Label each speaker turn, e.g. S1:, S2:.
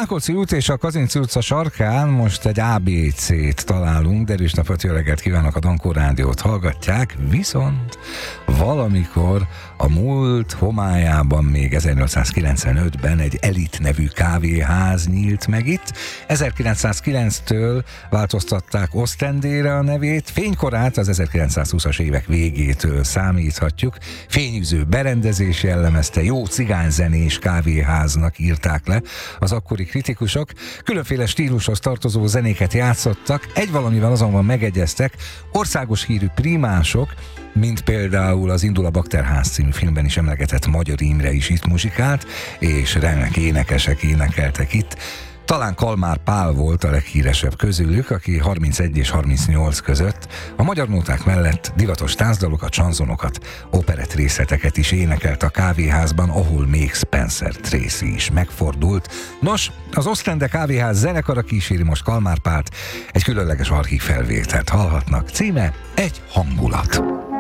S1: Rákóczi út és a Kazinczy utca sarkán most egy ABC-t találunk. Derűs napot, jó reggelt kívánok, a Dankó Rádiót hallgatják, viszont valamikor a múlt homályában, még 1895-ben egy Elit nevű kávéház nyílt meg itt. 1909-től változtatták Ostendére a nevét, fénykorát az 1920-as évek végétől számíthatjuk. Fényűző berendezés jellemezte, jó cigányzenés kávéháznak írták le az akkori kritikusok. Különféle stílushoz tartozó zenéket játszottak, egy valamivel azonban megegyeztek, országos hírű primások, mint például az Indul a Bakterház című filmben is emlegetett Magyar Imre is itt muzsikált, és remek énekesek énekeltek itt. Talán Kalmár Pál volt a leghíresebb közülük, aki 31 és 38 között a magyar nóták mellett divatos tánzdalokat, csanzonokat, operett részleteket is énekelt a kávéházban, ahol még Spencer Tracy is megfordult. Nos, az Ostende kávéház zenekara kíséri most Kalmár Pált, egy különleges archívfelvételt hallhatnak. Címe Egy hangulat.